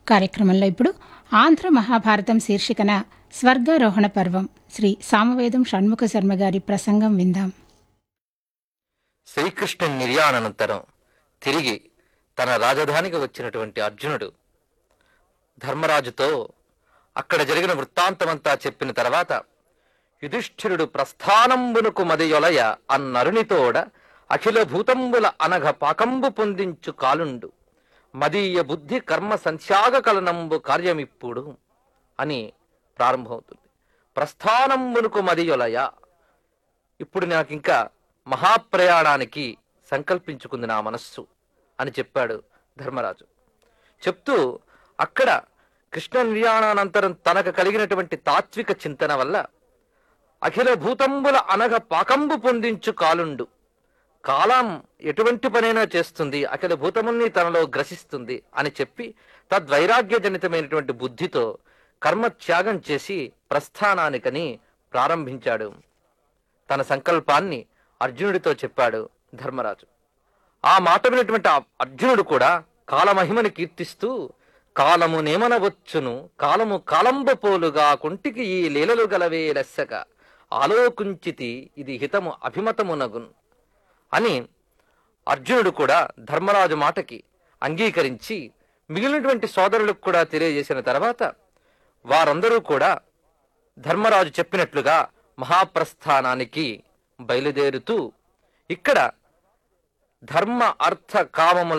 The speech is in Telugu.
కార్యక్రమంలో ఇప్పుడు ఆంధ్ర మహాభారతం శీర్షికన స్వర్గారోహణ పర్వం శ్రీ సామవేదం షణ్ముఖ శర్మ గారి ప్రసంగం విందాం. శ్రీకృష్ణుని నిర్యాణానంతరం తిరిగి తన రాజధానికి వచ్చినటువంటి అర్జునుడు ధర్మరాజుతో అక్కడ జరిగిన వృత్తాంతమంతా చెప్పిన తర్వాత, యుధిష్ఠిరుడు ప్రస్థానంబునకు మదియొలయ అన్నరునితోడ అఖిల భూతంబుల అనఘ పాకంబు పొందించు కాలుండు మదీయ బుద్ధి కర్మ సంత్యాగ కలనంబు కార్యమిప్పుడు అని ప్రారంభమవుతుంది. ప్రస్థానంబునకు మదియొలయ, ఇప్పుడు నాకు ఇంకా మహాప్రయాణానికి సంకల్పించుకుంది నా మనస్సు అని చెప్పాడు ధర్మరాజు. చెప్తూ అక్కడ కృష్ణ నిర్యాణానంతరం తనకు కలిగినటువంటి తాత్విక చింతన వల్ల అఖిల భూతంబుల అనగ పాకంబు పొందించు కాలుండు, కాలం ఎటువంటి పనైనా చేస్తుంది, అఖిల భూతముల్ని తనలో గ్రసిస్తుంది అని చెప్పి తద్వైరాగ్యజనితమైనటువంటి బుద్ధితో కర్మత్యాగం చేసి ప్రస్థానానికని ప్రారంభించాడు. తన సంకల్పాన్ని అర్జునుడితో చెప్పాడు ధర్మరాజు. ఆ మాట వినటువంటి అర్జునుడు కూడా కాలమహిమని కీర్తిస్తూ, కాలము నేమనవచ్చును కాలము కాలంబ పోలుగా కుంటికి ఈ లీలలు గలవే లెస్సక ఆలోకుంచితి ఇది హితము అభిమతమునగున్ అని అర్జునుడు కూడా ధర్మరాజు మాటకి అంగీకరించి మిగిలినటువంటి సోదరులకు కూడా తెలియజేసిన తర్వాత వారందరూ కూడా ధర్మరాజు చెప్పినట్లుగా మహాప్రస్థానానికి బయలుదేరుతూ ఇక్కడ ధర్మ అర్థ కామముల